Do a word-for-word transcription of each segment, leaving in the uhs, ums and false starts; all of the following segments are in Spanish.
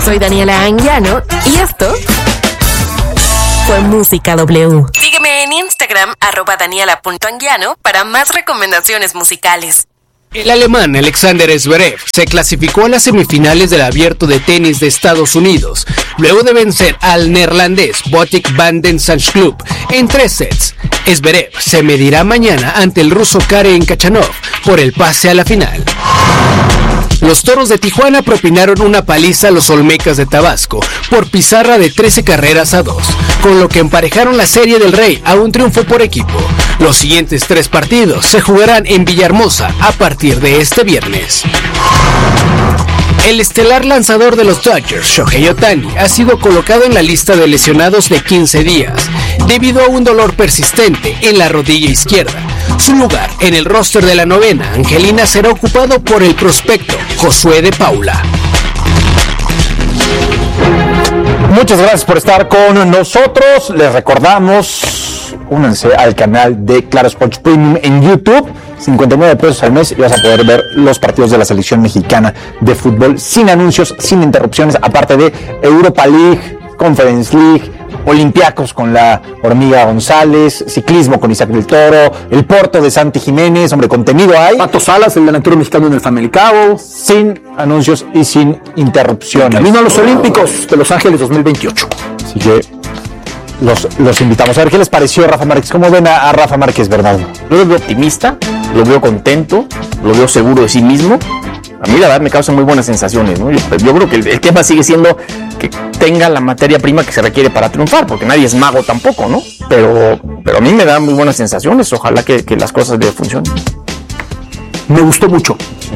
Soy Daniela Anguiano y esto fue Música W. Sígueme en Instagram, arroba daniela.anguiano, para más recomendaciones musicales. El alemán Alexander Zverev se clasificó a las semifinales del Abierto de Tenis de Estados Unidos, luego de vencer al neerlandés Botic van den Zandschulp en tres sets. Zverev se medirá mañana ante el ruso Karen Khachanov por el pase a la final. Los Toros de Tijuana propinaron una paliza a los Olmecas de Tabasco por pizarra de trece carreras a dos, con lo que emparejaron la Serie del Rey a un triunfo por equipo. Los siguientes tres partidos se jugarán en Villahermosa a partir de este viernes. El estelar lanzador de los Dodgers, Shohei Ohtani, ha sido colocado en la lista de lesionados de quince días, debido a un dolor persistente en la rodilla izquierda. Su lugar en el roster de la novena angelina será ocupado por el prospecto Josué de Paula. Muchas gracias por estar con nosotros. Les recordamos, únanse al canal de Claro Sports Premium en YouTube. cincuenta y nueve pesos al mes y vas a poder ver los partidos de la selección mexicana de fútbol sin anuncios, sin interrupciones, aparte de Europa League, Conference League, Olympiacos con la Hormiga González, ciclismo con Isaac del Toro, el Porto de Santi Jiménez, hombre, contenido hay. Pato Salas, el delantero mexicano en el Famalicao. Sin anuncios y sin interrupciones. Camino a los Olímpicos de Los Ángeles dos mil veintiocho. Así que los, los invitamos. A ver qué les pareció Rafa Márquez. ¿Cómo ven a, a Rafa Márquez, Bernardo? Yo lo veo optimista, lo veo contento, lo veo seguro de sí mismo. A mí la verdad me causa muy buenas sensaciones, ¿no? Yo, yo creo que el, el tema sigue siendo que tenga la materia prima que se requiere para triunfar, porque nadie es mago tampoco, ¿no? Pero, pero a mí me da muy buenas sensaciones, ojalá que, que las cosas le funcionen. Me gustó mucho.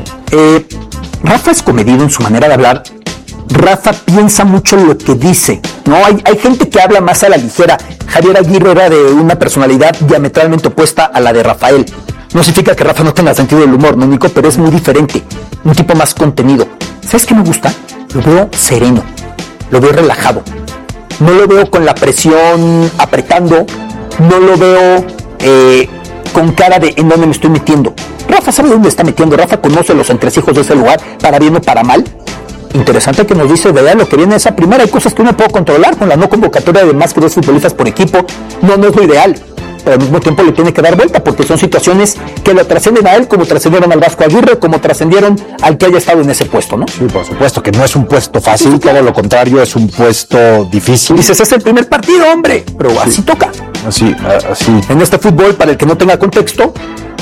Eh, Rafa es comedido en su manera de hablar. Rafa piensa mucho en lo que dice, ¿no? Hay, hay gente que habla más a la ligera. Javier Aguirre era de una personalidad diametralmente opuesta a la de Rafael. No significa que Rafa no tenga sentido del humor, ¿no, Nico? Pero es muy diferente. Un tipo más contenido. ¿Sabes qué me gusta? Lo veo sereno. Lo veo relajado. No lo veo con la presión apretando. No lo veo eh, con cara de en dónde me estoy metiendo. Rafa sabe dónde está metiendo. Rafa conoce los entresijos de ese lugar, para bien o para mal. Interesante que nos dice, ¿verdad? Lo que viene esa primera. Hay cosas que uno puede controlar con la no convocatoria de más que dos futbolistas por equipo. No, no es lo ideal. Pero al mismo tiempo le tiene que dar vuelta, porque son situaciones que lo trascienden a él, como trascendieron al Vasco Aguirre, como trascendieron al que haya estado en ese puesto, ¿no? Sí, por supuesto que no es un puesto fácil, todo lo contrario, es un puesto difícil. Dices, es el primer partido, hombre, pero sí, así toca. Así, así. En este fútbol, para el que no tenga contexto,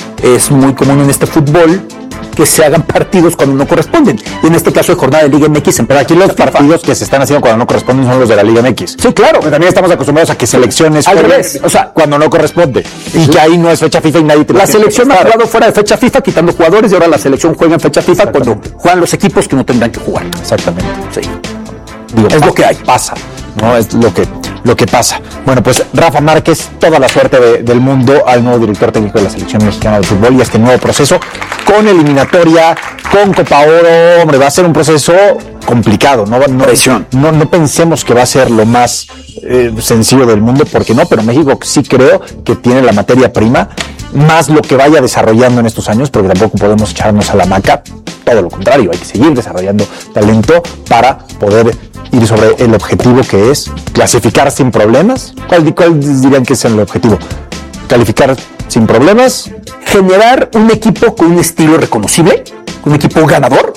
es muy común en este fútbol que se hagan partidos cuando no corresponden. Y en este caso de jornada de Liga M X. Pero aquí los partidos que se están haciendo cuando no corresponden son los de la Liga M X. Sí, claro. Pero también estamos acostumbrados a que selecciones al revés, o sea, cuando no corresponde. Y sí, que ahí no es fecha FIFA y nadie te lo La selección ha jugado fuera de fecha FIFA quitando jugadores y ahora la selección juega en fecha FIFA cuando juegan los equipos que no tendrán que jugar. Exactamente. Sí. Digo, es pasa, lo que hay. Pasa. No es lo que, lo que pasa. Bueno, pues Rafa Márquez, toda la suerte de, del mundo al nuevo director técnico de la selección mexicana de fútbol y a este nuevo proceso con eliminatoria, con Copa Oro. Hombre, va a ser un proceso complicado, no, no, no, no pensemos que va a ser lo más eh, sencillo del mundo, porque no, pero México sí creo que tiene la materia prima, más lo que vaya desarrollando en estos años, porque tampoco podemos echarnos a la hamaca, todo lo contrario, hay que seguir desarrollando talento para poder ir sobre el objetivo, que es clasificar sin problemas. ¿Cuál, cuál dirían que es el objetivo? Calificar sin problemas, generar un equipo con un estilo reconocible, un equipo ganador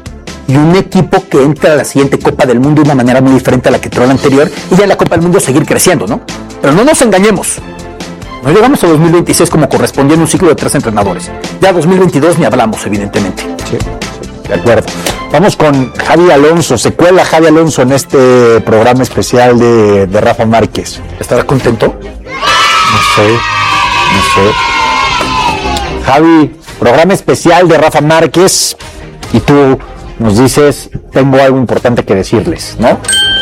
y un equipo que entra a la siguiente Copa del Mundo de una manera muy diferente a la que entró la anterior, y ya en la Copa del Mundo seguir creciendo, ¿no? Pero no nos engañemos, no llegamos a dos mil veintiséis como correspondía en un ciclo de tres entrenadores. Ya dos mil veintidós ni hablamos, evidentemente. Sí, sí, de acuerdo. Vamos con Javi Alonso. Se cuela Javi Alonso en este programa especial de, de Rafa Márquez. ¿Estará contento? No sé, no sé. Javi, programa especial de Rafa Márquez y tú nos dices, tengo algo importante que decirles, ¿no?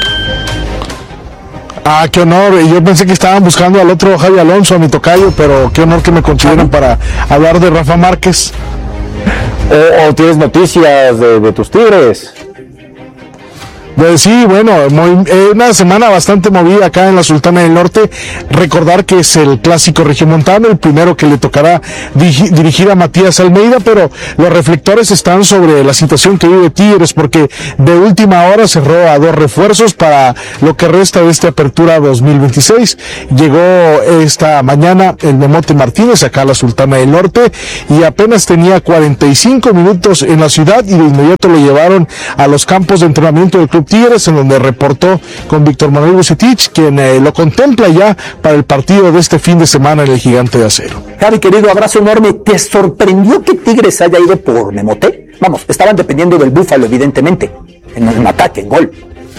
Ah, qué honor. Yo pensé que estaban buscando al otro Javi Alonso, a mi tocayo, pero qué honor que me consideren para hablar de Rafa Márquez. O, o tienes noticias de, de tus Tigres. Pues sí, bueno, muy, eh, una semana bastante movida acá en la Sultana del Norte. Recordar que es el clásico regiomontano, el primero que le tocará dirigir, dirigir a Matías Almeida, pero los reflectores están sobre la situación que vive Tigres, porque de última hora cerró a dos refuerzos para lo que resta de esta apertura dos mil veintiséis. Llegó esta mañana el Memote Martínez acá a la Sultana del Norte y apenas tenía cuarenta y cinco minutos en la ciudad y de inmediato lo llevaron a los campos de entrenamiento del Club Tigres, en donde reportó con Víctor Manuel Vucetich, quien eh, lo contempla ya para el partido de este fin de semana en el Gigante de Acero. Javi, querido, abrazo enorme. ¿Te sorprendió que Tigres haya ido por Memote? Vamos, estaban dependiendo del Búfalo, evidentemente, en un ataque, en gol.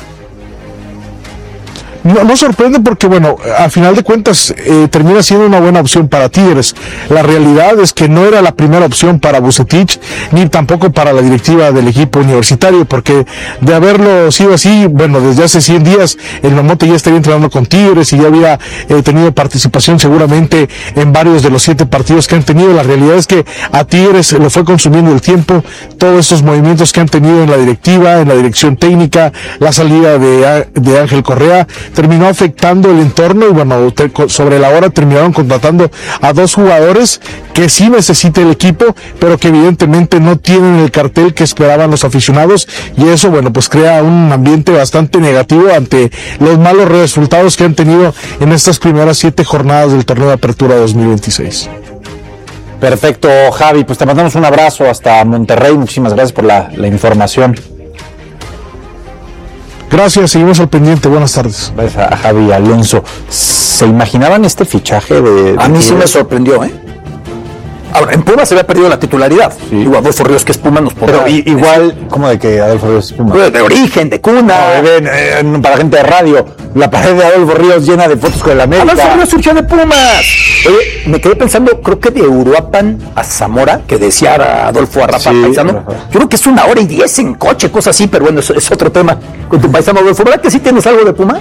No, no sorprende porque, bueno, a final de cuentas eh, termina siendo una buena opción para Tigres. La realidad es que no era la primera opción para Vucetich, ni tampoco para la directiva del equipo universitario, porque de haberlo sido así, bueno, desde hace cien días el Memote ya estaría entrenando con Tigres y ya había eh, tenido participación seguramente en varios de los siete partidos que han tenido. La realidad es que a Tigres lo fue consumiendo el tiempo, todos estos movimientos que han tenido en la directiva, en la dirección técnica, la salida de, de Ángel Correa, terminó afectando el entorno y bueno, te, sobre la hora terminaron contratando a dos jugadores que sí necesita el equipo, pero que evidentemente no tienen el cartel que esperaban los aficionados y eso, bueno, pues crea un ambiente bastante negativo ante los malos resultados que han tenido en estas primeras siete jornadas del torneo de apertura dos mil veintiséis. Perfecto, Javi, pues te mandamos un abrazo hasta Monterrey, muchísimas gracias por la, la información. Gracias, seguimos al pendiente, buenas tardes. Gracias a Javi Alonso. ¿Se imaginaban este fichaje de...? de a mí sí me sorprendió, ¿eh? Ahora, en Pumas se había perdido la titularidad. Sí. Igual Adolfo Ríos, que es Puma, nos podrá... Pero i- igual, ¿cómo de que Adolfo Ríos es Puma? De origen, de cuna. No, ven, eh, para gente de radio, la pared de Adolfo Ríos llena de fotos con el América. Adolfo Ríos surgió de Pumas. Oye, me quedé pensando, creo que de Uruapan a Zamora, que decía Adolfo a Rafa sí, Paisano, Rafa. Yo creo que es una hora y diez en coche, cosas así, pero bueno, eso es otro tema. Con tu paisano Adolfo, ¿verdad que sí tienes algo de Puma?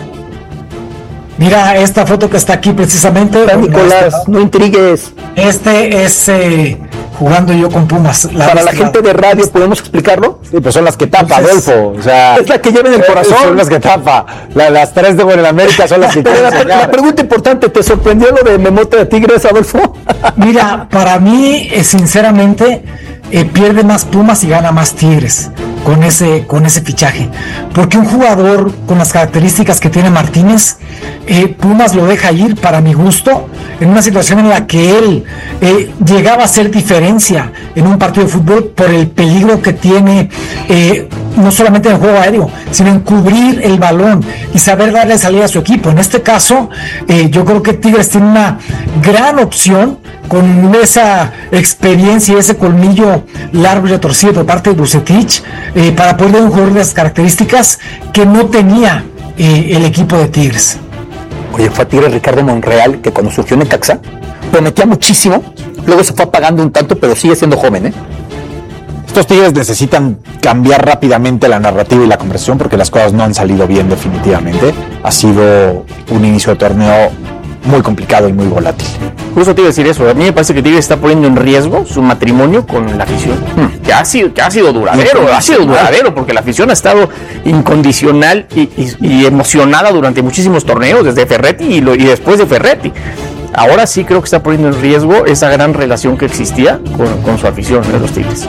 Mira esta foto que está aquí precisamente. Hola, Nicolás, no intrigues. Este es eh, jugando yo con Pumas. La Para la gente de radio, ¿podemos explicarlo? Sí, pues son las que tapa, Entonces, Adolfo. O sea, es la que lleva en el corazón. Son las que tapa. La, las tres de Buena América son las que Pero la, la pregunta importante, ¿te sorprendió lo de Memote de Tigres, Adolfo? Mira, para mí, eh, sinceramente, eh, pierde más Pumas y gana más Tigres con ese, con ese fichaje. Porque un jugador con las características que tiene Martínez, eh, Pumas lo deja ir, para mi gusto, en una situación en la que él eh, llegaba a hacer diferencia en un partido de fútbol por el peligro que tiene, eh, no solamente en el juego aéreo, sino en cubrir el balón y saber darle salida a su equipo. En este caso, eh, yo creo que Tigres tiene una gran opción con esa experiencia y ese colmillo largo y retorcido por parte de Vucetich, eh, para poder dar un jugador de las características que no tenía eh, el equipo de Tigres. Oye, fue a Tigres Ricardo Monreal, que cuando surgió en Necaxa prometía muchísimo, luego se fue apagando un tanto, pero sigue siendo joven, ¿eh? Estos Tigres necesitan cambiar rápidamente la narrativa y la conversación porque las cosas no han salido bien definitivamente. Ha sido un inicio de torneo muy complicado y muy volátil. Justo te iba a decir eso, a mí me parece que Tigres está poniendo en riesgo su matrimonio con la afición, hmm. que, ha sido, que ha sido duradero, ha sido duradero, porque la afición ha estado incondicional y, y, y emocionada durante muchísimos torneos, desde Ferretti y, lo, y después de Ferretti. Ahora sí creo que está poniendo en riesgo esa gran relación que existía con, con su afición de los Tigres.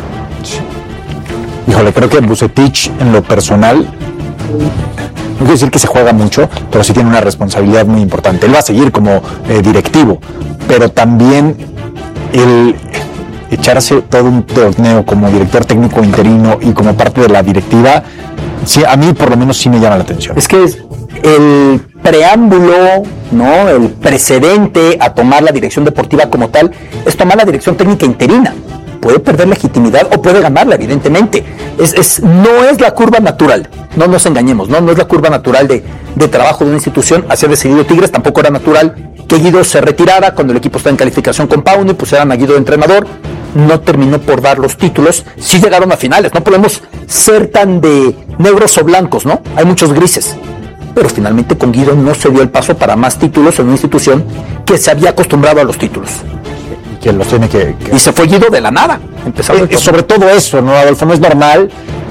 Híjole, creo que Vucetich en lo personal, no quiero decir que se juega mucho, pero sí tiene una responsabilidad muy importante. Él va a seguir como eh, directivo, pero también el echarse todo un torneo como director técnico interino y como parte de la directiva, sí, a mí por lo menos sí me llama la atención. Es que es el preámbulo, ¿no? El precedente a tomar la dirección deportiva como tal es tomar la dirección técnica interina. Puede perder legitimidad o puede ganarla, evidentemente. Es, es, no es la curva natural, no nos engañemos, no, no es la curva natural de, de trabajo de una institución. Así ha decidido Tigres, tampoco era natural que Guido se retirara cuando el equipo está en calificación con Pauno y pusieran a Guido de entrenador. No terminó por dar los títulos, sí llegaron a finales, no podemos ser tan de negros o blancos, ¿no? Hay muchos grises. Pero finalmente con Guido no se dio el paso para más títulos en una institución que se había acostumbrado a los títulos. Que los tiene que, que... Y se fue Guido de la nada. Eh, sobre todo eso, ¿no, Adolfo? No es normal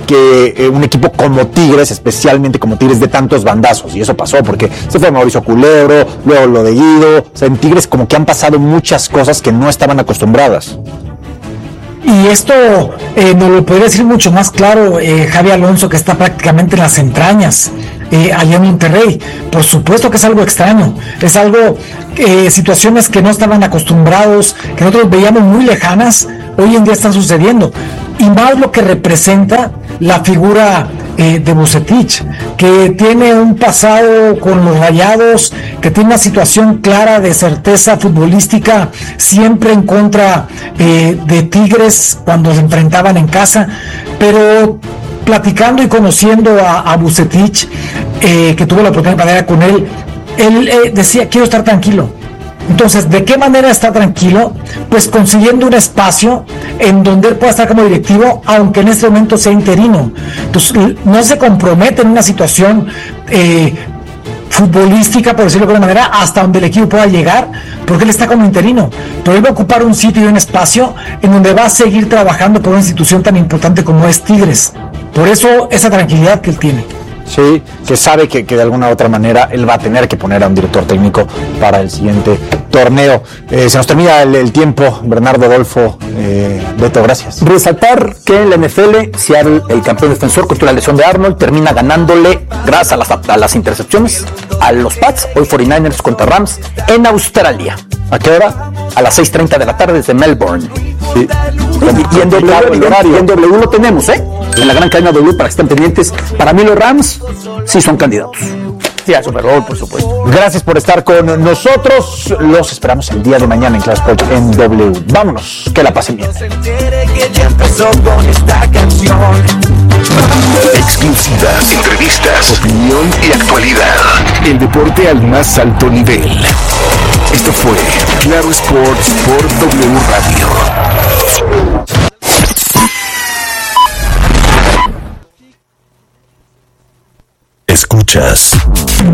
que eh, un equipo como Tigres, especialmente como Tigres, de tantos bandazos, y eso pasó porque se fue Mauricio Culebro, luego lo de Guido. O sea, en Tigres como que han pasado muchas cosas que no estaban acostumbradas. Y esto eh, nos lo podría decir mucho más claro eh, Javi Alonso, que está prácticamente en las entrañas eh, allá en Monterrey. Por supuesto que es algo extraño, es algo, eh, situaciones que no estaban acostumbrados, que nosotros veíamos muy lejanas, hoy en día están sucediendo. Y más lo que representa la figura eh, de Vucetich, que tiene un pasado con los Rayados, que tiene una situación clara de certeza futbolística, siempre en contra eh, de Tigres cuando se enfrentaban en casa, pero platicando y conociendo a, a Vucetich, eh, que tuve la oportunidad de hablar con él, él eh, decía, quiero estar tranquilo. Entonces, ¿de qué manera está tranquilo? Pues consiguiendo un espacio en donde él pueda estar como directivo, aunque en este momento sea interino. Entonces, no se compromete en una situación eh, futbolística, por decirlo de alguna manera, hasta donde el equipo pueda llegar, porque él está como interino. Pero él va a ocupar un sitio y un espacio en donde va a seguir trabajando por una institución tan importante como es Tigres. Por eso, esa tranquilidad que él tiene. Sí, que sabe que, que de alguna u otra manera él va a tener que poner a un director técnico para el siguiente torneo. Eh, se nos termina el, el tiempo, Bernardo, Adolfo, eh, Beto, gracias. Resaltar que en la N F L, Seattle, el campeón defensor contra la lesión de Arnold, termina ganándole, gracias a las, a las intercepciones, a los Pats, hoy cuarenta y nueve ers contra Rams, en Australia. ¿A qué hora? A las seis treinta de la tarde desde Melbourne. Sí. Y, y, en w, y, y en W lo tenemos, ¿eh? En la gran cadena W, para que estén pendientes. Para mí los Rams sí son candidatos. Sí, al Super Bowl, por supuesto. Gracias por estar con nosotros. Los esperamos el día de mañana en Class Sport en W. Vámonos, que la pasen bien. Exclusivas, entrevistas, opinión y actualidad. El deporte al más alto nivel. Esto fue Claro Sports por W Radio. Escuchas